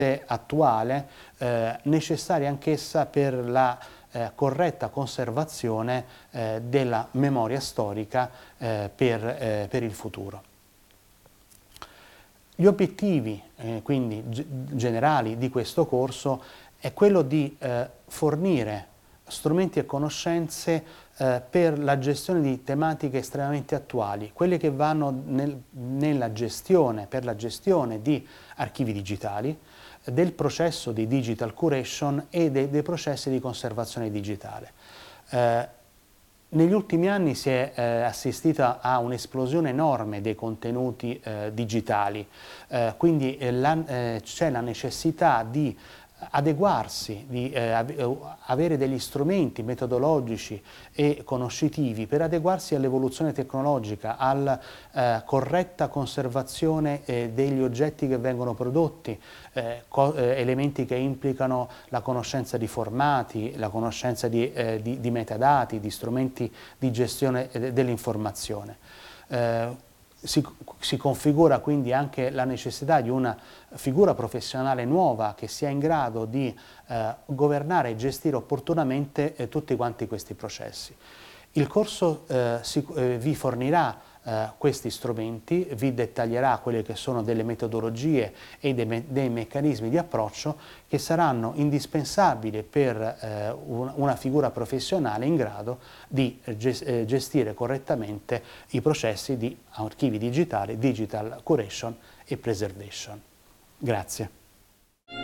attuale, necessaria anch'essa per la corretta conservazione della memoria storica per il futuro. Gli obiettivi quindi generali di questo corso è quello di fornire strumenti e conoscenze per la gestione di tematiche estremamente attuali, quelle che vanno nella gestione, per la gestione di archivi digitali, del processo di digital curation e dei processi di conservazione digitale. Negli ultimi anni si è assistita a un'esplosione enorme dei contenuti digitali, quindi c'è la necessità di adeguarsi, di avere degli strumenti metodologici e conoscitivi per adeguarsi all'evoluzione tecnologica, alla corretta conservazione degli oggetti che vengono prodotti, elementi che implicano la conoscenza di formati, la conoscenza di metadati, di strumenti di gestione dell'informazione. Si configura quindi anche la necessità di una figura professionale nuova che sia in grado di governare e gestire opportunamente tutti quanti questi processi. Il corso vi fornirà questi strumenti, vi dettaglierà quelle che sono delle metodologie e dei meccanismi di approccio che saranno indispensabili per una figura professionale in grado di gestire correttamente i processi di archivi digitali, digital curation e preservation. Grazie.